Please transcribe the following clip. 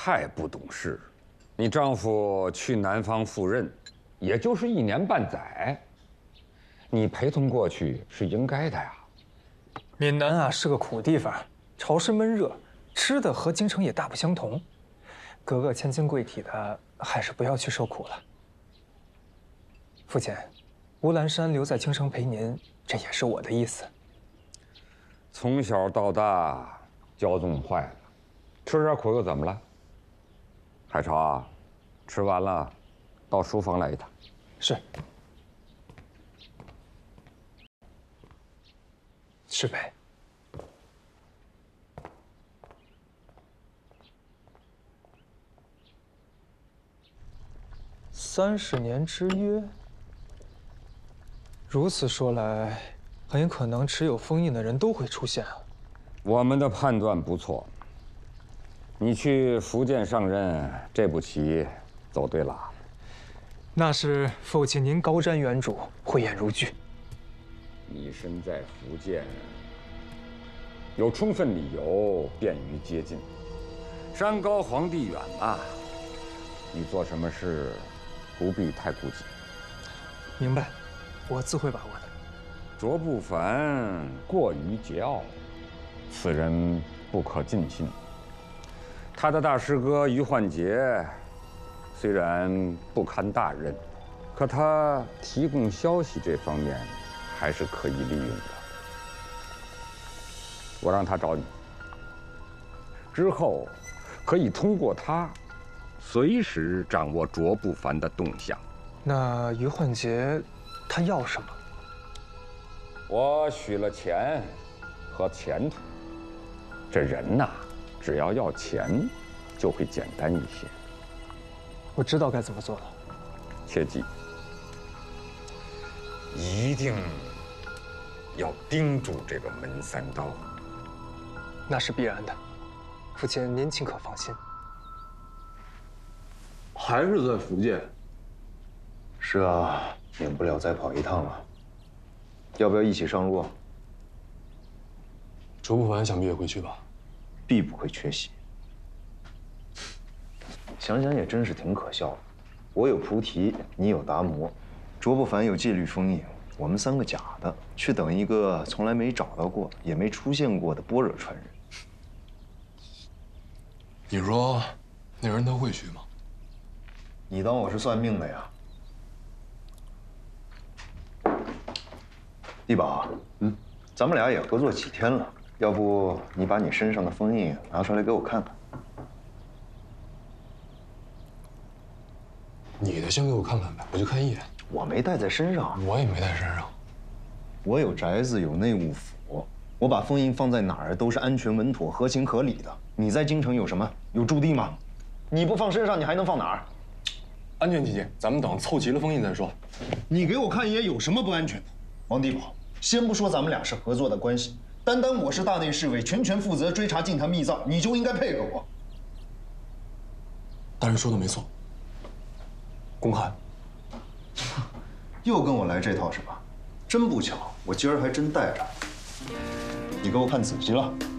太不懂事。你丈夫去南方赴任，也就是1年半载，你陪同过去是应该的呀。 闽南啊是个苦地方，潮湿闷热，吃的和京城也大不相同。格格千金贵体的，还是不要去受苦了。父亲，吴兰山留在京城陪您，这也是我的意思。 从小到大，骄纵坏了，吃点苦又怎么了？海潮啊，吃完了，到书房来一趟。 是。是呗。30年之约。如此说来，很有可能持有封印的人都会出现啊。 我们的判断不错。你去福建上任，这步棋走对了。 那是父亲您高瞻远瞩，慧眼如炬。 你身在福建，有充分理由便于接近。山高皇帝远嘛，你做什么事不必太顾忌。 明白，我自会把握的。 卓不凡过于桀骜，此人不可尽信。他的大师哥于焕杰虽然不堪大任，可他提供消息这方面还是可以利用的。我让他找你，之后可以通过他随时掌握卓不凡的动向。 那于焕杰他要什么？ 我许了钱和前途，这人呐，只要钱，就会简单一些。 我知道该怎么做了。 切记，一定要盯住这个门三刀。 那是必然的，父亲您尽可放心。 还是在福建？ 是啊，免不了再跑一趟了。要不要一起上路？ 卓不凡想必也会去吧？ 必不会缺席。想想也真是挺可笑的，我有菩提，你有达摩，卓不凡有戒律封印，我们3个假的，去等一个从来没找到过、也没出现过的般若传人。 你说，那人他会去吗？ 你当我是算命的呀？地宝，咱们俩也合作几天了，要不你把你身上的封印拿出来给我看看？ 你的先给我看看呗，我就看一眼。 我没带在身上， 我也没带身上。 我有宅子，有内务府，我把封印放在哪儿都是安全稳妥、合情合理的。你在京城有什么？有驻地吗？你不放身上，你还能放哪儿？ 安全起见，咱们等凑齐了封印再说。 你给我看一眼，有什么不安全的？王地宝，先不说咱们俩是合作的关系，单单我是大内侍卫，全权负责追查禁坛密造，你就应该配合我。 大人说的没错。公函。 又跟我来这套是吧？真不巧，我今儿还真带着。你给我看仔细了。